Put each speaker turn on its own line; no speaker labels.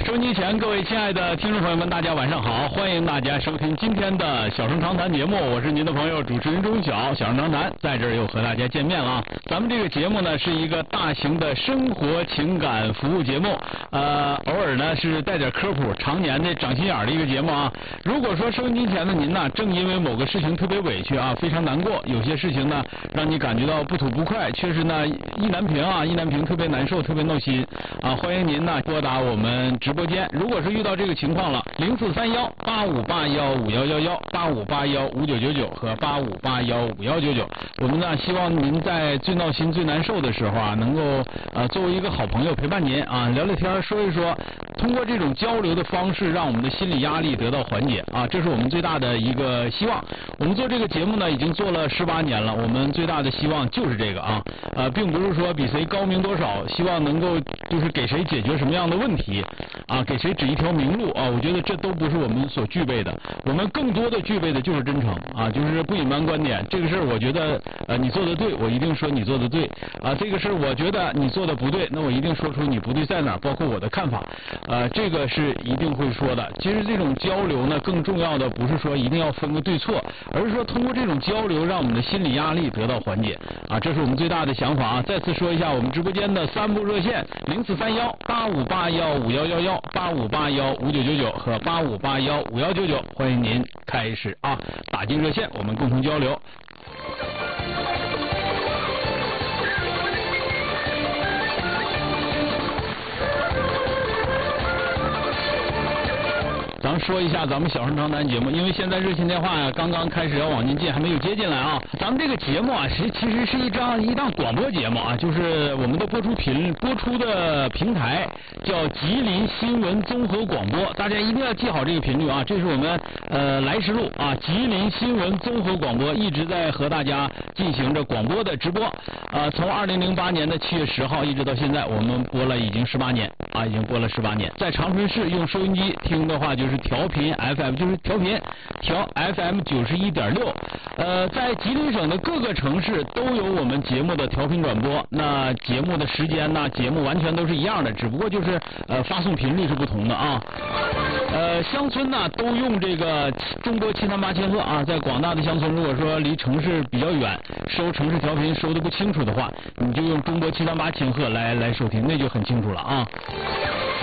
收音机前各位亲爱的听众朋友们，大家晚上好，欢迎大家收听今天的小声长谈节目，我是您的朋友主持人钟晓，小声长谈在这儿又和大家见面了啊。咱们这个节目呢是一个大型的生活情感服务节目，偶尔呢是带点科普，常年的长心眼的一个节目啊。如果说收音机前的您呢，正因为某个事情特别委屈啊，非常难过，有些事情呢让你感觉到不吐不快，确实呢意难平特别难受，特别闹心啊。欢迎您呢拨打我们直播间，如果是遇到这个情况了，043185815111，85815999和85815199，我们呢希望您在最闹心最难受的时候啊，能够作为一个好朋友陪伴您啊，聊聊天说一说，通过这种交流的方式，让我们的心理压力得到缓解啊，这是我们最大的一个希望。我们做这个节目呢已经做了18年了，我们最大的希望就是这个啊，并不是说比谁高明多少，希望能够就是给谁解决什么样的问题啊，给谁指一条明路啊，我觉得这都不是我们所具备的，我们更多的具备的就是真诚啊，就是不隐瞒观点，这个事儿我觉得你做的对，我一定说你做的对啊，这个事儿我觉得你做的不对，那我一定说出你不对在哪儿，包括我的看法，这个是一定会说的。其实这种交流呢，更重要的不是说一定要分个对错，而是说通过这种交流，让我们的心理压力得到缓解啊，这是我们最大的想法啊。再次说一下我们直播间的3部热线：043185815111，85815999和85815199，欢迎您开始啊，打进热线，我们共同交流。咱们说一下咱们小声长谈节目，因为现在热线电话呀刚刚开始要往您进，还没有接进来啊。咱们这个节目啊，其实是一档广播节目啊，就是我们的播出的平台叫吉林新闻综合广播，大家一定要记好这个频率啊，这是我们来时路啊，吉林新闻综合广播一直在和大家进行着广播的直播，从2008年的7月10号一直到现在，我们播了已经18年啊，已经播了18年。在长春市用收音机听的话，就是调频 FM， 就是调 FM 91.6，在吉林省的各个城市都有我们节目的调频转播，那节目的时间呢，节目完全都是一样的，只不过就是发送频率是不同的啊。乡村呢都用这个中波738千赫啊，在广大的乡村，如果说离城市比较远，收城市调频收的不清楚的话，你就用中波738千赫来收听，那就很清楚了啊。